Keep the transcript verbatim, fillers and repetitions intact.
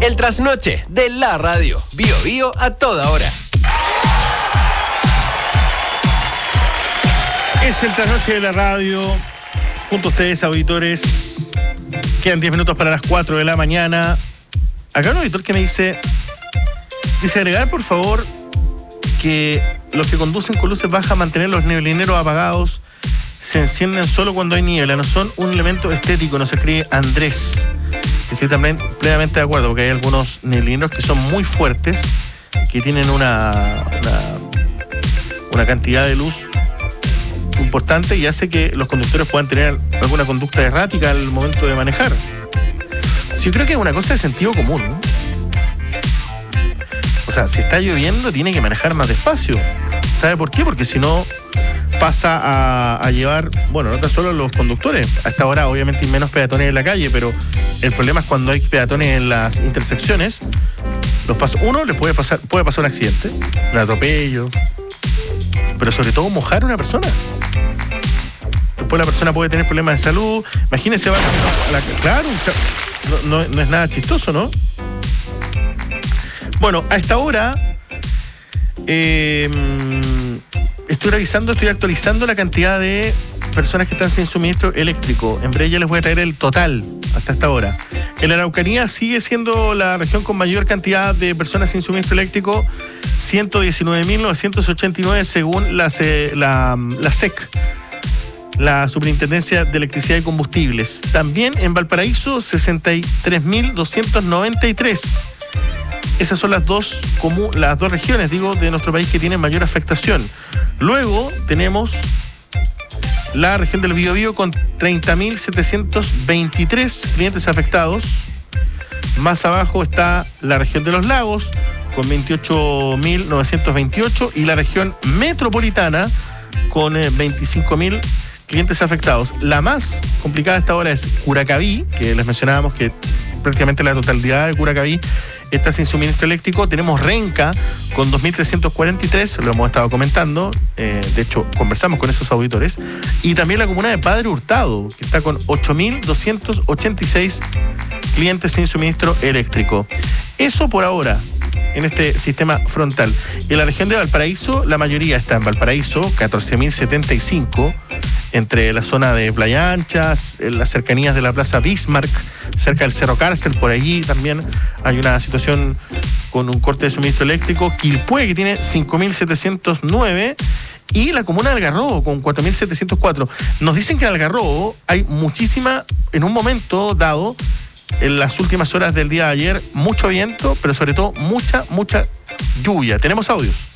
El trasnoche de la radio. Bio Bio a toda hora. Es el trasnoche de la radio. Junto a ustedes, auditores. Quedan diez minutos para las cuatro de la mañana. Acá un auditor que me dice... Dice, agregar por favor que los que conducen con luces bajas mantener los neblineros apagados, se encienden solo cuando hay niebla, no son un elemento estético, nos escribe Andrés. Estoy también plenamente de acuerdo, porque hay algunos neblineros que son muy fuertes, que tienen una, una, una cantidad de luz importante y hace que los conductores puedan tener alguna conducta errática al momento de manejar. Sí, yo creo que es una cosa de sentido común, ¿no? O sea, si está lloviendo tiene que manejar más despacio. ¿Sabe por qué? Porque si no pasa a, a llevar, bueno, no tan solo los conductores, hasta ahora obviamente hay menos peatones en la calle, pero el problema es cuando hay peatones en las intersecciones, los pasa, uno les puede pasar, puede pasar un accidente, un atropello, pero sobre todo mojar a una persona. Después la persona puede tener problemas de salud. Imagínense, va a la, claro, no, no, no es nada chistoso, ¿no? Bueno, a esta hora eh, estoy revisando, estoy actualizando la cantidad de personas que están sin suministro eléctrico. En breve ya les voy a traer el total hasta esta hora. En la Araucanía sigue siendo la región con mayor cantidad de personas sin suministro eléctrico, ciento diecinueve mil novecientos ochenta y nueve según la, la, la S E C, la Superintendencia de Electricidad y Combustibles. También en Valparaíso, sesenta y tres mil doscientos noventa y tres. Esas son las dos, como, las dos regiones, digo, de nuestro país que tienen mayor afectación. Luego tenemos la región del Biobío con treinta mil setecientos veintitrés clientes afectados. Más abajo está la región de los lagos con veintiocho mil novecientos veintiocho y la región metropolitana con eh, veinticinco mil clientes afectados. La más complicada hasta ahora es Curacaví, que les mencionábamos que prácticamente la totalidad de Curacaví está sin suministro eléctrico. Tenemos Renca con dos mil trescientos cuarenta y tres, lo hemos estado comentando, eh, de hecho conversamos con esos auditores, y también la comuna de Padre Hurtado, que está con ocho mil doscientos ochenta y seis clientes sin suministro eléctrico. Eso por ahora en este sistema frontal. En la región de Valparaíso, la mayoría está en Valparaíso, catorce mil setenta y cinco, entre la zona de Playa Ancha, en las cercanías de la Plaza Bismarck, cerca del Cerro Cárcel, por allí también hay una situación con un corte de suministro eléctrico. Quilpué, que tiene cinco mil setecientos nueve, y la comuna de Algarrobo con cuatro mil setecientos cuatro. Nos dicen que en Algarrobo hay muchísima, en un momento dado, en las últimas horas del día de ayer, mucho viento, pero sobre todo mucha, mucha lluvia. Tenemos audios.